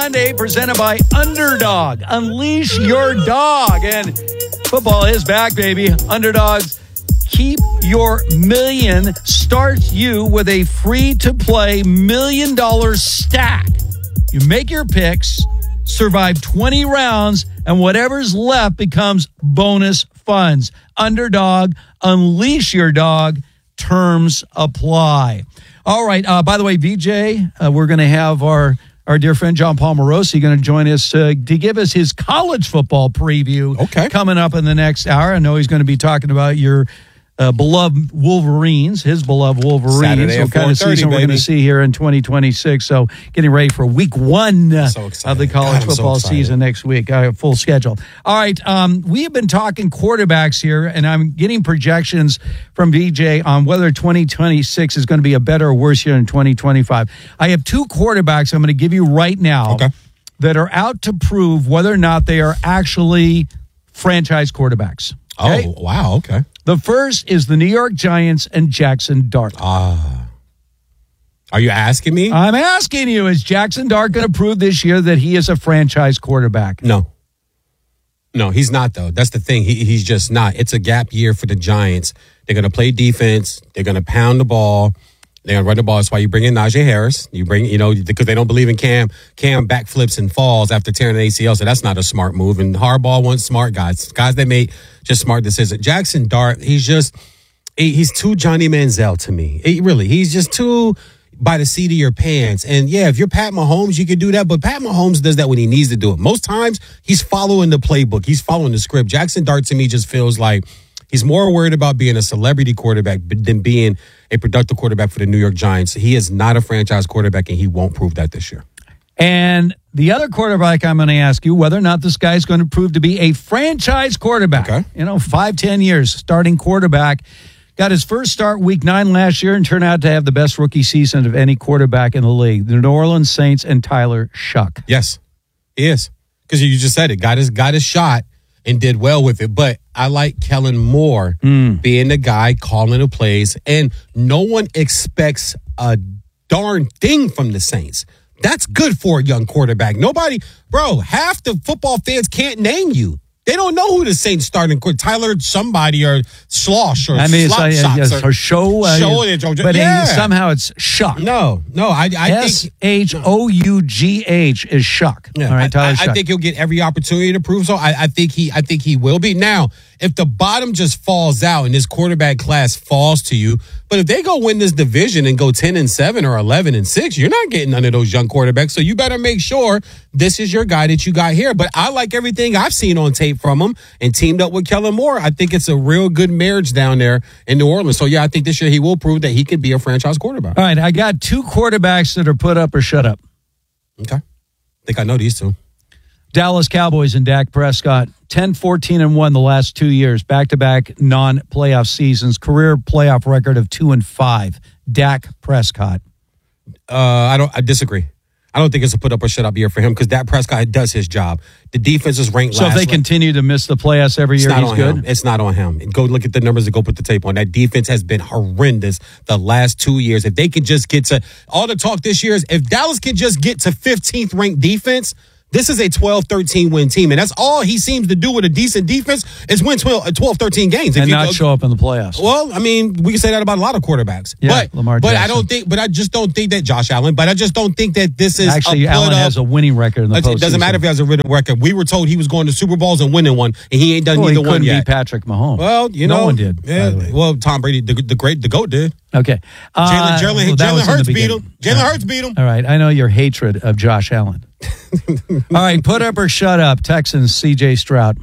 Monday presented by Underdog. Unleash your dog. And football is back, baby. Underdogs, keep your million. Starts you with a free-to-play $1 million stack. You make your picks, survive 20 rounds, and whatever's left becomes bonus funds. Underdog, unleash your dog. Terms apply. All right. By the way, VJ, we're going to have our dear friend John Paul Morosi going to join us to give us his college football preview coming up in the next hour. I know he's going to be talking about your beloved Wolverines, his beloved Wolverines. Saturday what kind of season we're going to see here in 2026. So getting ready for week one of the college football season next week. Full schedule. All right. We have been talking quarterbacks here, and I'm getting projections from VJ on whether 2026 is going to be a better or worse year than 2025. I have two quarterbacks I'm going to give you right now that are out to prove whether or not they are actually franchise quarterbacks. Okay? Oh, wow. Okay. The first is the New York Giants and Jackson Dart. Are you asking me? I'm asking you, is Jackson Dart going to prove this year that he is a franchise quarterback? No, he's not, though. That's the thing. He's just not. It's a gap year for the Giants. They're going to play defense. They're going to pound the ball. They're going to run the ball. That's why you bring in Najee Harris. You bring, because they don't believe in Cam backflips and falls after tearing an ACL. So that's not a smart move. And Harbaugh wants smart guys that made just smart decisions. Jackson Dart, he's too Johnny Manziel to me. He's just too by the seat of your pants. And yeah, if you're Pat Mahomes, you can do that. But Pat Mahomes does that when he needs to do it. Most times he's following the playbook. He's following the script. Jackson Dart to me just feels like he's more worried about being a celebrity quarterback than being a productive quarterback for the New York Giants. He is not a franchise quarterback, and he won't prove that this year. And the other quarterback, I'm going to ask you whether or not this guy's going to prove to be a franchise quarterback. 5-10 years, starting quarterback. Got his first start week 9 last year and turned out to have the best rookie season of any quarterback in the league. The New Orleans Saints and Tyler Shuck. Yes, he is. Because you just said it. Got his shot and did well with it. But I like Kellen Moore being the guy calling the plays. And no one expects a darn thing from the Saints. That's good for a young quarterback. Half the football fans can't name you. They don't know who the Saints starting Tyler somebody or Slosh or or Show. But somehow it's Shuck. No. I think Shough is Shuck. Yeah, all right, Tyler Shuck. I think he'll get every opportunity to prove so. I think he will be. Now, if the bottom just falls out and this quarterback class falls to you, but if they go win this division and go 10-7 or 11-6, you're not getting none of those young quarterbacks. So you better make sure this is your guy that you got here. But I like everything I've seen on tape from him and teamed up with Kellen Moore. I think it's a real good marriage down there in New Orleans. So yeah, I think this year he will prove that he could be a franchise quarterback. All right, I got two quarterbacks that are put up or shut up. Okay. I think I know these two. Dallas Cowboys and Dak Prescott, 10-14-1 the last 2 years, back-to-back non-playoff seasons, career playoff record of 2-5. Dak Prescott. I disagree. I don't think it's a put up or shut up year for him because Dak Prescott does his job. The defense is ranked last. So if they continue to miss the playoffs every year, he's good? It's not on him. Go look at the numbers and go put the tape on. That defense has been horrendous the last 2 years. If they can just get to – all the talk this year is if Dallas can just get to 15th ranked defense – this is a 12-13 win team, and that's all he seems to do with a decent defense is win 12-13 games. And not show up in the playoffs. Well, I mean, we can say that about a lot of quarterbacks. Yeah, Lamar Jackson. I just don't think that Josh Allen, but I just don't think that this is actually Allen has a winning record in the postseason. It doesn't matter if he has a winning record. We were told he was going to Super Bowls and winning one, and he ain't done neither one yet. He couldn't beat Patrick Mahomes. Well, no one did. Yeah, well, Tom Brady, the GOAT did. Okay. Jalen Hurts beat him. Jalen Hurts beat him. All right. I know your hatred of Josh Allen. All right. Put up or shut up. Texans, C.J. Stroud.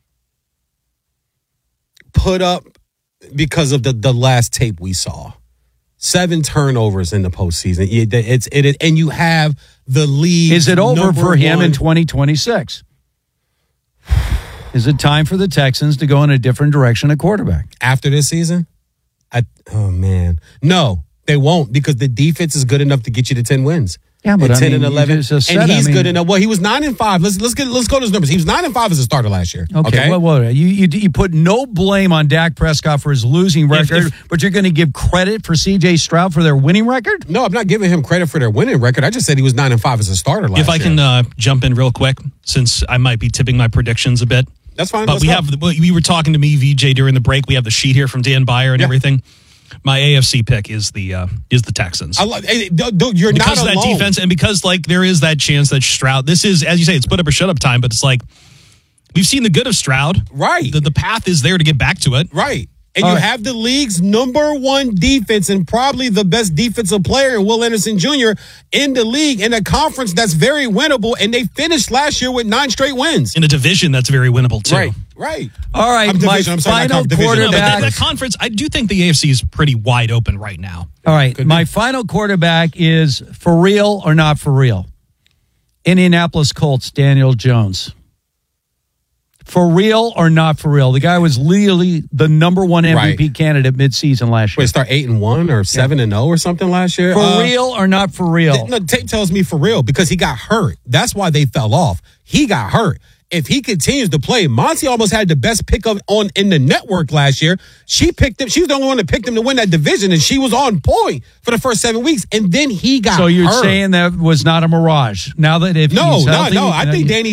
Put up because of the last tape we saw. 7 turnovers in the postseason. And you have the lead. Is it over for him in 2026? Is it time for the Texans to go in a different direction at quarterback? After this season? Oh, man. No, they won't because the defense is good enough to get you to 10 wins. Yeah, but and I 10 mean, and 11, you just said, and he's I mean- good enough. Well, he was 9-5. Let's go to his numbers. He was 9-5 as a starter last year. Okay. Well, you put no blame on Dak Prescott for his losing record, but you're going to give credit for C.J. Stroud for their winning record? No, I'm not giving him credit for their winning record. I just said he was 9-5 as a starter last year. If I can jump in real quick, since I might be tipping my predictions a bit. That's fine. But we were talking to me, VJ, during the break. We have the sheet here from Dan Byer and everything. My AFC pick is the Texans. You're because not of that alone. defense, and because there is that chance that Stroud. This is, as you say, it's put up or shut up time. But it's like we've seen the good of Stroud. Right. The path is there to get back to it. Right. And you have the league's #1 defense and probably the best defensive player, Will Anderson Jr., in the league in a conference that's very winnable. And they finished last year with 9 straight wins. In a division that's very winnable, too. Right. All right, my final quarterback. That conference, I do think the AFC is pretty wide open right now. All right, my final quarterback is for real or not for real. Indianapolis Colts, Daniel Jones. For real or not for real? The guy was literally the #1 MVP candidate midseason last year. Wait, start 8-1 or 7-0 or something last year? For real or not for real? No, tape tells me for real because he got hurt. That's why they fell off. He got hurt. If he continues to play, Monty almost had the best pickup in the network last year. She picked him. She was the only one that picked him to win that division, and she was on point for the first 7 weeks. And then he got hurt. So you're saying that was not a mirage? Now that if no, he's healthy, I think Danny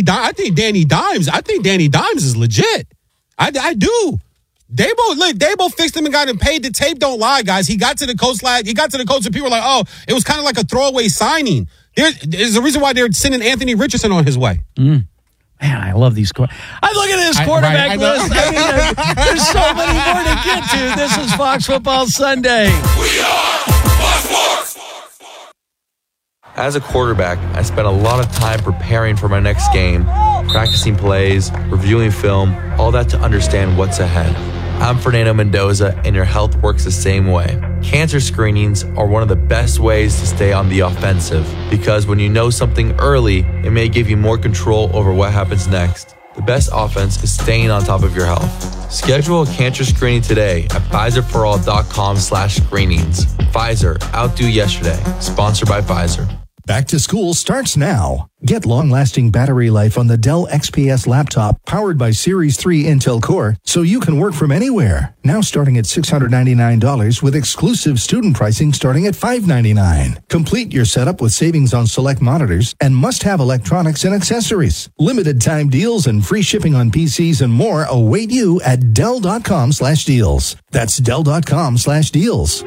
Dimes is legit. I do. Dabo fixed him and got him paid. The tape don't lie, guys. He got to the coach and people were like, oh, it was kind of like a throwaway signing. There's a reason why they're sending Anthony Richardson on his way. Man, I love these. I look at this quarterback list. I mean, there's so many more to get to. This is Fox Football Sunday. We are Fox Sports. As a quarterback, I spent a lot of time preparing for my next game, practicing plays, reviewing film, all that to understand what's ahead. I'm Fernando Mendoza, and your health works the same way. Cancer screenings are one of the best ways to stay on the offensive because when you know something early, it may give you more control over what happens next. The best offense is staying on top of your health. Schedule a cancer screening today at PfizerForAll.com/screenings. Pfizer, outdo yesterday. Sponsored by Pfizer. Back to school starts now. Get long-lasting battery life on the Dell XPS laptop powered by Series 3 Intel Core so you can work from anywhere. Now starting at $699 with exclusive student pricing starting at $599. Complete your setup with savings on select monitors and must-have electronics and accessories. Limited time deals and free shipping on PCs and more await you at Dell.com/deals. That's Dell.com/deals.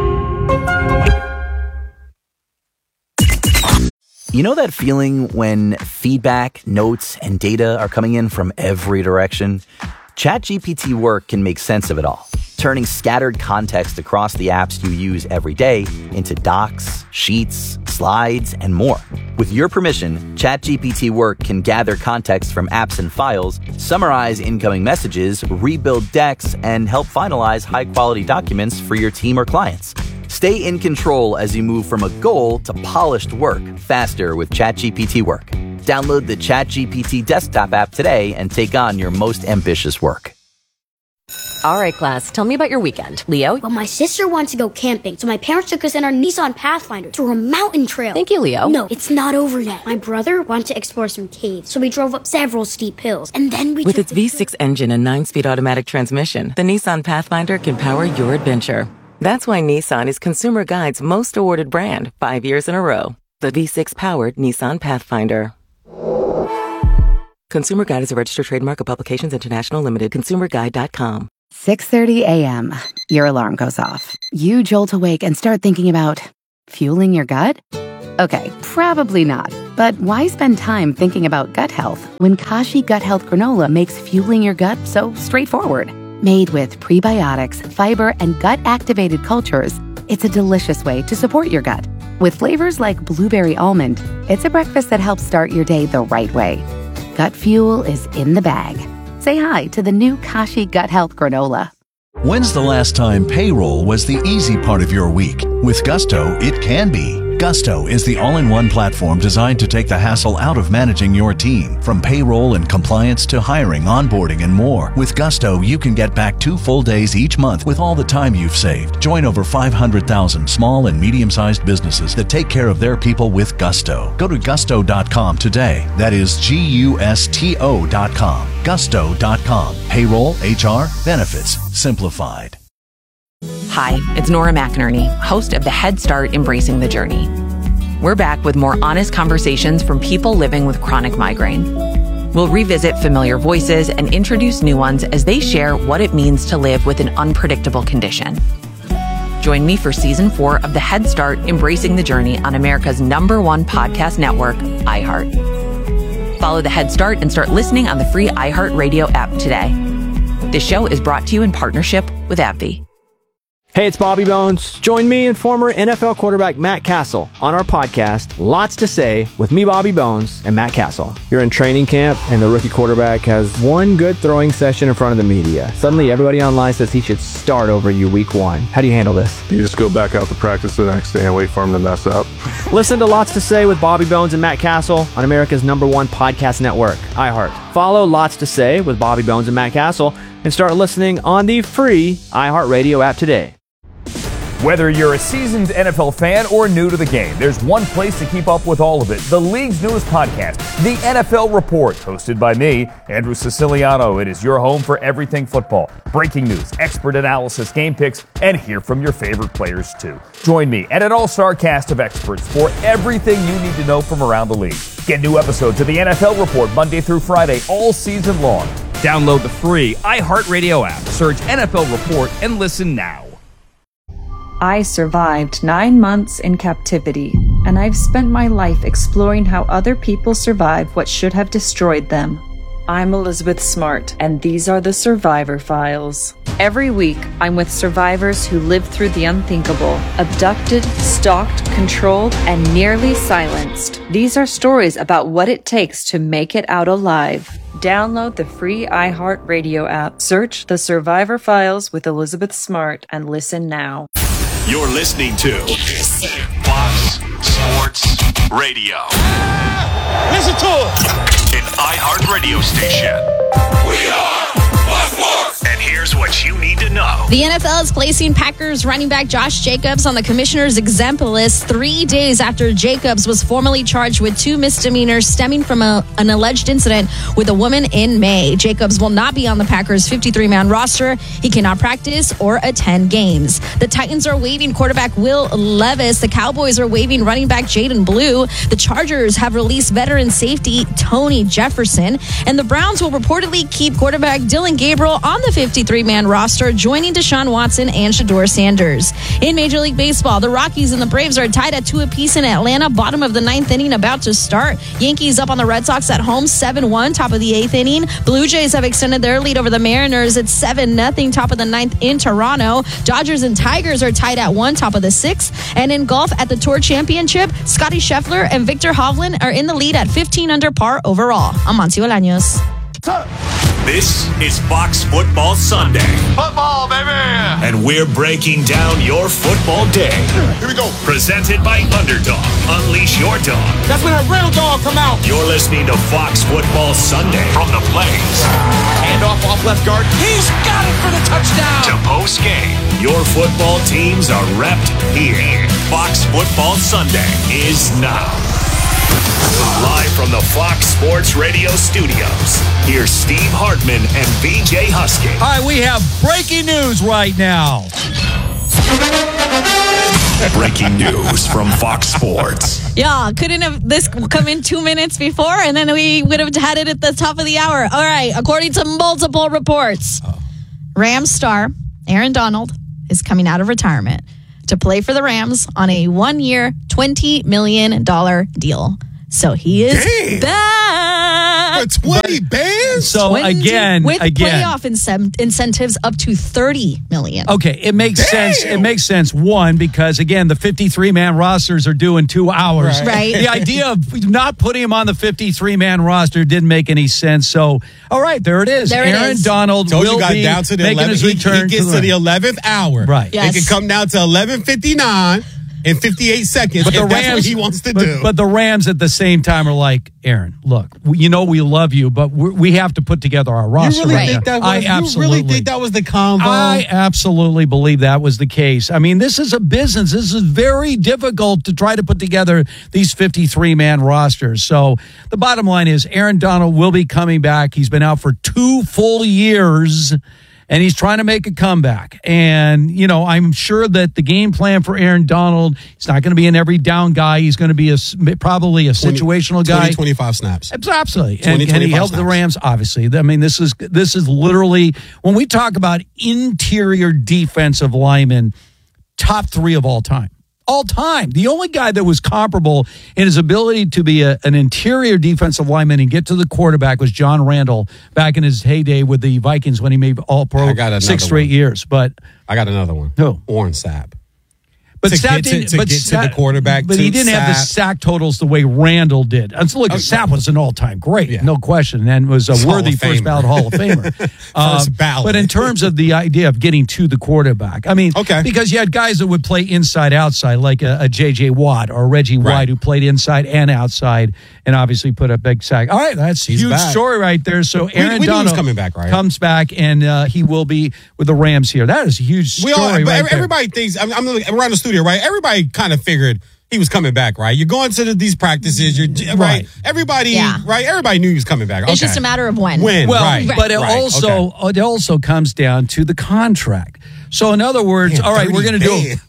You know that feeling when feedback, notes, and data are coming in from every direction? ChatGPT Work can make sense of it all, turning scattered context across the apps you use every day into docs, sheets, slides, and more. With your permission, ChatGPT Work can gather context from apps and files, summarize incoming messages, rebuild decks, and help finalize high-quality documents for your team or clients. Stay in control as you move from a goal to polished work faster with ChatGPT Work. Download the ChatGPT desktop app today and take on your most ambitious work. All right, class, tell me about your weekend. Leo? Well, my sister wants to go camping, so my parents took us in our Nissan Pathfinder to a mountain trail. Thank you, Leo. No, it's not over yet. My brother wanted to explore some caves, so we drove up several steep hills, and then we With its V6 engine and 9-speed automatic transmission, the Nissan Pathfinder can power your adventure. That's why Nissan is Consumer Guide's most awarded brand 5 years in a row. The V6-powered Nissan Pathfinder. Consumer Guide is a registered trademark of Publications International Limited. ConsumerGuide.com. 6:30 a.m. Your alarm goes off. You jolt awake and start thinking about fueling your gut? Okay, probably not. But why spend time thinking about gut health when Kashi Gut Health Granola makes fueling your gut so straightforward? Made with prebiotics, fiber, and gut-activated cultures, it's a delicious way to support your gut. With flavors like blueberry almond, it's a breakfast that helps start your day the right way. Gut fuel is in the bag. Say hi to the new Kashi Gut Health Granola. When's the last time payroll was the easy part of your week? With Gusto, it can be. Gusto is the all-in-one platform designed to take the hassle out of managing your team. From payroll and compliance to hiring, onboarding, and more. With Gusto, you can get back 2 full days each month with all the time you've saved. Join over 500,000 small and medium-sized businesses that take care of their people with Gusto. Go to gusto.com today. That is GUSTO.com. Gusto.com. Payroll, HR, benefits, simplified. Hi, it's Nora McInerney, host of the Head Start Embracing the Journey. We're back with more honest conversations from people living with chronic migraine. We'll revisit familiar voices and introduce new ones as they share what it means to live with an unpredictable condition. Join me for Season 4 of the Head Start Embracing the Journey on America's #1 podcast network, iHeart. Follow the Head Start and start listening on the free iHeartRadio app today. This show is brought to you in partnership with AbbVie. Hey, it's Bobby Bones. Join me and former NFL quarterback Matt Castle on our podcast, Lots to Say, with me, Bobby Bones, and Matt Castle. You're in training camp, and the rookie quarterback has one good throwing session in front of the media. Suddenly, everybody online says he should start over you week 1. How do you handle this? You just go back out to practice the next day and wait for him to mess up. Listen to Lots to Say with Bobby Bones and Matt Castle on America's #1 podcast network, iHeart. Follow Lots to Say with Bobby Bones and Matt Castle and start listening on the free iHeartRadio app today. Whether you're a seasoned NFL fan or new to the game, there's one place to keep up with all of it. The league's newest podcast, The NFL Report, hosted by me, Andrew Siciliano. It is your home for everything football. Breaking news, expert analysis, game picks, and hear from your favorite players too. Join me and an all-star cast of experts for everything you need to know from around the league. Get new episodes of The NFL Report Monday through Friday all season long. Download the free iHeartRadio app. Search NFL Report and listen now. I survived 9 months in captivity, and I've spent my life exploring how other people survive what should have destroyed them. I'm Elizabeth Smart, and these are the Survivor Files. Every week, I'm with survivors who lived through the unthinkable, abducted, stalked, controlled, and nearly silenced. These are stories about what it takes to make it out alive. Download the free iHeartRadio app, search The Survivor Files with Elizabeth Smart, and listen now. You're listening to Fox Sports Radio. Listen to it. An iHeart radio station. We are Fox Sports. And here's what you need to know. The NFL is placing Packers running back Josh Jacobs on the commissioner's exempt list 3 days after Jacobs was formally charged with 2 misdemeanors stemming from an alleged incident with a woman in May. Jacobs will not be on the Packers' 53-man roster. He cannot practice or attend games. The Titans are waiving quarterback Will Levis. The Cowboys are waiving running back Jaden Blue. The Chargers have released veteran safety Tony Jefferson. And the Browns will reportedly keep quarterback Dylan Gabriel on the 53-man roster, joining Deshaun Watson and Shedeur Sanders. In Major League Baseball, the Rockies and the Braves are tied at 2 apiece in Atlanta. Bottom of the 9th inning about to start. Yankees up on the Red Sox at home, 7-1, top of the 8th inning. Blue Jays have extended their lead over the Mariners at 7-0, top of the 9th in Toronto. Dodgers and Tigers are tied at 1, top of the 6th. And in golf at the Tour Championship, Scotty Scheffler and Victor Hovland are in the lead at 15 under par overall. I'm Monty Bolaños. This is Fox Football Sunday. Football, baby! And we're breaking down your football day. Here we go. Presented by Underdog. Unleash your dog. That's when a real dog come out. You're listening to Fox Football Sunday from the Plains. Hand off left guard. He's got it for the touchdown. To post game. Your football teams are repped here. Fox Football Sunday is now. Live from the Fox Sports Radio studios, here's Steve Hartman and VJ Husky. All right, we have breaking news right now. Breaking news from Fox Sports. Yeah, couldn't have this come in 2 minutes before, and then we would have had it at the top of the hour. All right, according to multiple reports, Rams star Aaron Donald is coming out of retirement to play for the Rams on a 1-year, $20 million deal. So he is back. For 20 bands? So again, with playoff incentives up to $30 million. Okay, it makes sense. It makes sense. One, because again, the 53-man rosters are doing 2 hours. Right. The idea of not putting him on the 53-man roster didn't make any sense. So, all right, there it is. Aaron Donald will be down to the making 11th. his return. He gets to the 11th hour. Right. Yes. It can come down to 11:59. in 58 seconds. But the if that's Rams, what he wants to do. But the Rams at the same time are like, Aaron, look, we love you, but we have to put together our roster. You really think that was? You really think that was the combo? I absolutely believe that was the case. I mean, this is a business. This is very difficult to try to put together these 53-man rosters. So the bottom line is Aaron Donald will be coming back. He's been out for 2 full years. And he's trying to make a comeback. And, I'm sure that the game plan for Aaron Donald, he's not going to be an every down guy. He's going to be probably a situational guy. 25 snaps. Absolutely. And he helped the Rams, obviously. I mean, this is literally, when we talk about interior defensive linemen, top 3 of all time. All time. The only guy that was comparable in his ability to be an interior defensive lineman and get to the quarterback was John Randall back in his heyday with the Vikings when he made All-Pro 6 straight years. But I got another one. Who? Warren Sapp. But to get to the quarterback. But he didn't have the sack totals the way Randall did. And so look, Sapp was an all-time great, no question, and was a worthy first ballot Hall of Famer. First ballot. But in terms of the idea of getting to the quarterback, I mean, because you had guys that would play inside, outside, like a J.J. Watt or Reggie White, who played inside and outside, and obviously put a big sack. All right, that's a huge story right there. So Aaron Donald coming back, right? Comes back, and he will be with the Rams here. That is a huge story. Everybody thinks, I'm around the studio, right? Everybody kind of figured he was coming back, right? You're going to these practices, right? Everybody, right? Everybody knew he was coming back. It's just a matter of when. But it also comes down to the contract. So in other words, all right, we're going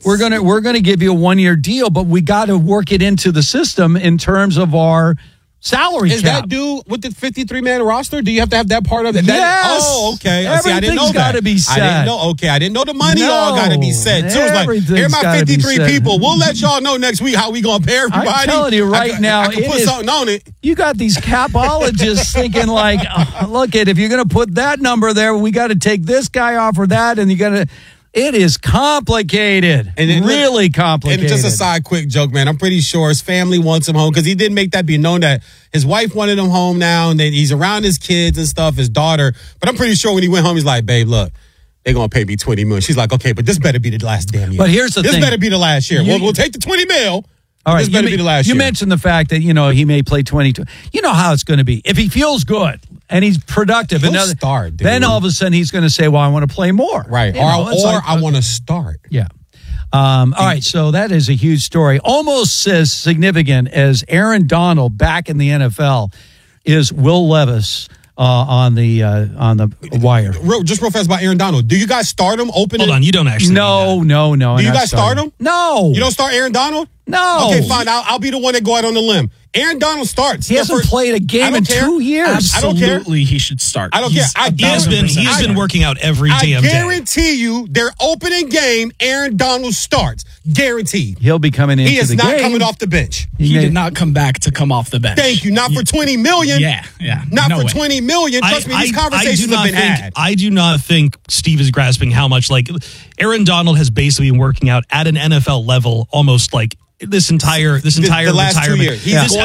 to give you a 1-year deal, but we got to work it into the system in terms of our salary cap. Is that due with the 53-man roster? Do you have to have that part of it? Yes. Oh, okay. Everything's I didn't know got to be set. I didn't know. Okay, I didn't know the money all got to be set. So it's like, here are my 53 people. We'll let y'all know next week how we going to pay everybody. I'm telling you now, I can put something on it. You got these capologists thinking like, look, if you're going to put that number there, we got to take this guy off or that, and you got to. It is complicated, really complicated. And just a side quick joke, man. I'm pretty sure his family wants him home because he didn't make that be known that his wife wanted him home now, and then he's around his kids and stuff, his daughter. But I'm pretty sure when he went home, he's like, babe, look, they're going to pay me $20 million. She's like, okay, but this better be the last damn year. But here's the thing. This better be the last year. We'll take the $20 million. All right, this better be the last year. You mentioned the fact that, he may play 22. You know how it's going to be. If he feels good and he's productive, start, dude. Then all of a sudden he's going to say, well, I want to play more. Right. I want to start. Yeah. All right, so that is a huge story. Almost as significant as Aaron Donald back in the NFL is Will Levis on the wire. Just real fast about Aaron Donald. Do you guys start him opening? Hold on, you don't actually. No. Do you guys start him? No. You don't start Aaron Donald? No. Okay, fine. I'll be the one that go out on the limb. Aaron Donald starts. He hasn't played a game in 2 years. Absolutely, he should start. I don't care. He's been working out every damn day. I guarantee you, their opening game, Aaron Donald starts. Guaranteed. He'll be coming into the game. He is not coming off the bench. He did not come back to come off the bench. Thank you. Not for $20 million. Yeah. Not for $20 million. Trust me, these conversations have been had. I do not think Steve is grasping how much, Aaron Donald has basically been working out at an NFL level almost this entire the last retirement. 2 years.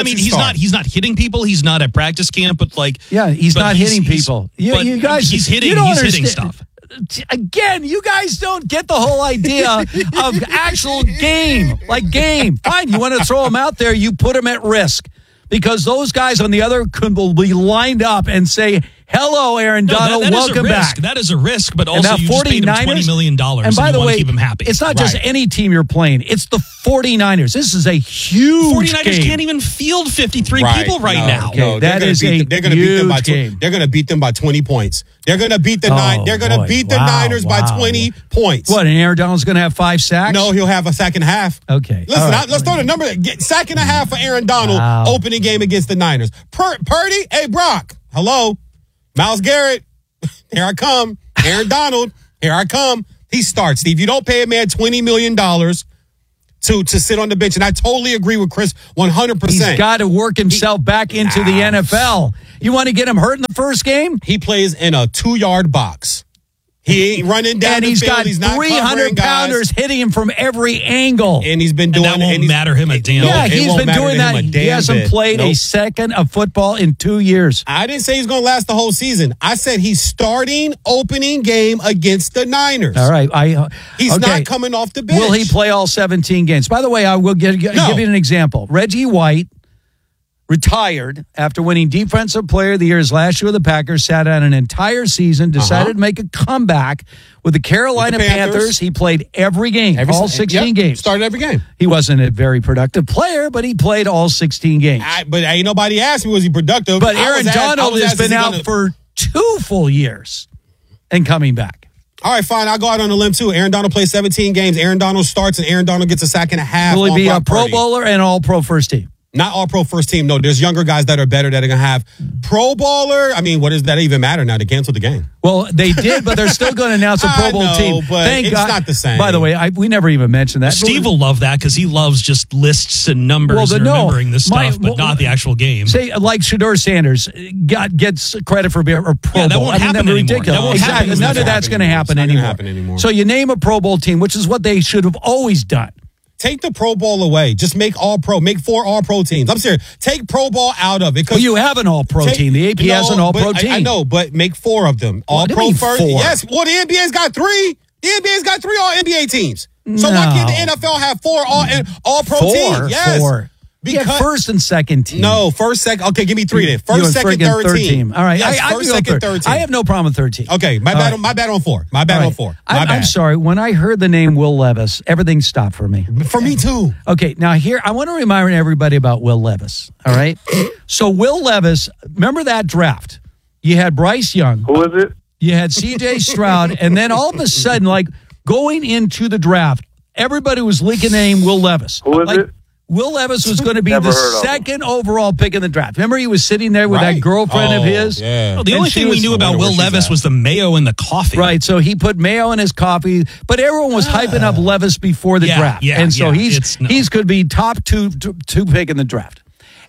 He's not hitting people. He's not at practice camp, but he's not hitting people. You guys, he's hitting stuff. Again, you guys don't get the whole idea of actual game. Fine, you want to throw them out there, you put them at risk. Because those guys on the other will be lined up and say, hello, Aaron Donald, welcome back. That is a risk, but also you just paid him $20 million and by the way, keep him happy. It's not just any team you're playing. It's the 49ers. This is a huge 49ers game. Can't even field 53 people now. Okay, no, that is a huge game. They're going to beat them by 20 points. They're going to beat the Niners by 20 points. What, and Aaron Donald's going to have 5 sacks? No, he'll have a sack and a half. Okay. Listen, let's throw the number. Sack and a half for Aaron Donald opening game against the Niners. Purdy, hey, Brock, hello. Myles Garrett, here I come. Aaron Donald, here I come. He starts, Steve. You don't pay a man $20 million to sit on the bench. And I totally agree with Chris 100%. He's got to work himself back into the NFL. You want to get him hurt in the first game? He plays in a 2-yard box. He ain't running down and the he's field. got He's not 300 pounders hitting him from every angle. And he's been doing that won't matter him a damn. Yeah, he's been doing that. He hasn't played a second of football in 2 years. I didn't say he's going to last the whole season. I said he's starting opening game against the Niners. All right. He's not coming off the bench. Will he play all 17 games? By the way, I will give you an example. Reggie White retired after winning Defensive Player of the Year his last year with the Packers, sat out an entire season, decided to make a comeback with the Carolina Panthers. He played every game, all 16 games. Started every game. He wasn't a very productive player, but he played all 16 games. But ain't nobody asked me, was he productive? But Aaron Donald has been out for 2 full years and coming back. All right, fine. I'll go out on a limb, too. Aaron Donald plays 17 games. Aaron Donald starts, and Aaron Donald gets a sack and a half. Will he be a Pro Bowler and All-Pro first team? Not all-pro first team. No, there's younger guys that are better that are going to have Pro Bowler. I mean, what does that even matter now? They canceled the game. Well, they did, but they're still going to announce a Pro Bowl team. But Thank it's God. not the same. By the way, we never even mentioned that. Steve will love that because he loves just lists and numbers and remembering this stuff, but not the actual game. Say, like Shedeur Sanders gets credit for being a Pro Bowl. That won't happen anymore. Ridiculous. That won't exactly. happen. None of that's going to happen anymore. So you name a Pro Bowl team, which is what they should have always done. Take the Pro Bowl away. Just make all-pro. Make 4 all-pro teams. I'm serious. Take Pro Bowl out of it. Well, you have an all-pro team. The AP has an all-pro team. I know, but make 4 of them. All-pro first. 4? Yes. Well, the NBA's got 3. The NBA's got 3 all-NBA teams. So why can't the NFL have 4 all-pro teams? Yes. 4. Because first and second team. No, first, second. Okay, give me 3 then. First, second, third team. All right. Yes, first, second, third team. I have no problem with third team. Okay, my bad on 4. My bad on 4. I'm sorry. When I heard the name Will Levis, everything stopped for me. For me too. Okay, now here, I want to remind everybody about Will Levis. All right? So Will Levis, remember that draft? You had Bryce Young. Who is it? You had C.J. Stroud. And then all of a sudden, like going into the draft, everybody was leaking the name Will Levis. Who is it? Will Levis was going to be the second overall pick in the draft. Remember, he was sitting there with that girlfriend of his? Yeah. Well, the only thing we knew about Will Levis was the mayo in the coffee. Right, so he put mayo in his coffee, but everyone was hyping up Levis before the draft. Yeah, and so he's could be top two pick in the draft.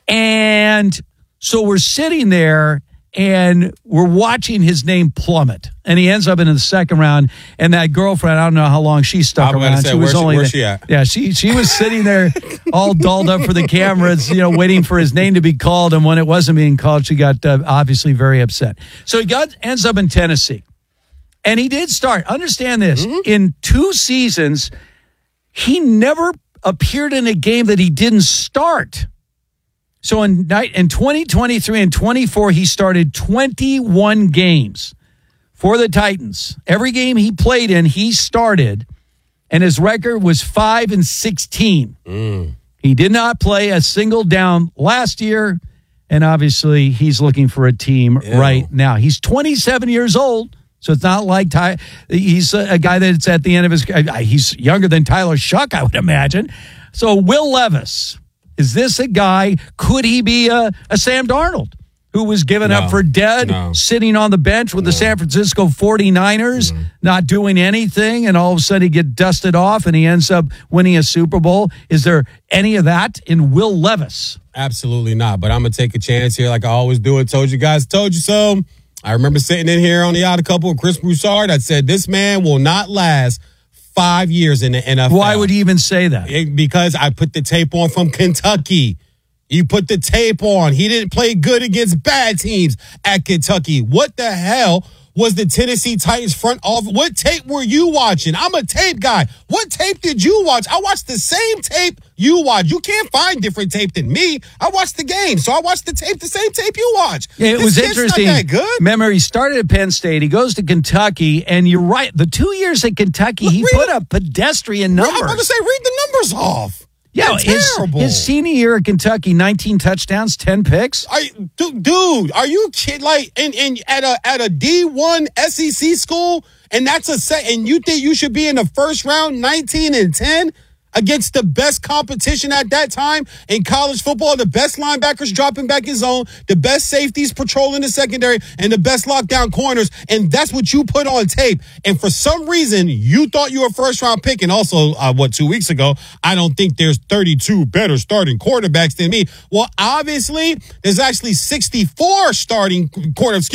And so we're sitting there, and we're watching his name plummet. And he ends up in the second round. And that girlfriend, I don't know how long she stuck around. She was where's she at? Yeah, she was sitting there all dolled up for the cameras, waiting for his name to be called. And when it wasn't being called, she got obviously very upset. So he ends up in Tennessee. And he did start. Understand this. Mm-hmm. In 2 seasons, he never appeared in a game that he didn't start. So in 2023 and 24, he started 21 games for the Titans. Every game he played in, he started, and his record was 5-16. He did not play a single down last year, and obviously he's looking for a team right now. He's 27 years old, so it's not like he's a guy that's at the end of his – he's younger than Tyler Shuck, I would imagine. So Will Levis – is this a guy, could he be a Sam Darnold who was given up for dead, sitting on the bench with the San Francisco 49ers, not doing anything, and all of a sudden he gets dusted off and he ends up winning a Super Bowl? Is there any of that in Will Levis? Absolutely not, but I'm going to take a chance here like I always do. I told you guys, told you so. I remember sitting in here on the Odd Couple with Chris Broussard. I said, this man will not last 5 years in the NFL. Why would he even say that? Because I put the tape on from Kentucky. You put the tape on. He didn't play good against bad teams at Kentucky. What the hell was the Tennessee Titans front office? What tape were you watching? I'm a tape guy. What tape did you watch? I watched the same tape you watch. You can't find different tape than me. I watched the game, so I watched the same tape you watch. Yeah, it was interesting. Not that good. Remember, he started at Penn State. He goes to Kentucky, and you're right. The 2 years at Kentucky, he put up pedestrian numbers. I'm going to say, read the numbers off. Yeah, terrible. His senior year at Kentucky, 19 touchdowns, 10 picks. Dude, are you kidding? Like, at a D1 SEC school, and that's and you think you should be in the first round, 19-10? Against the best competition at that time in college football, the best linebackers dropping back in zone, the best safeties patrolling the secondary, and the best lockdown corners, and that's what you put on tape. And for some reason, you thought you were a first-round pick, and also, 2 weeks ago, I don't think there's 32 better starting quarterbacks than me. Well, obviously, there's actually 64 starting quarterbacks.